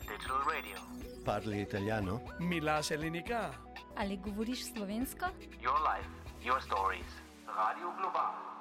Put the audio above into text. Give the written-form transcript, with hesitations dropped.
Digital Radio. Parli italiano? Mila Selinika. Ali govoriš slovensko? Your life, your stories. Radio Global.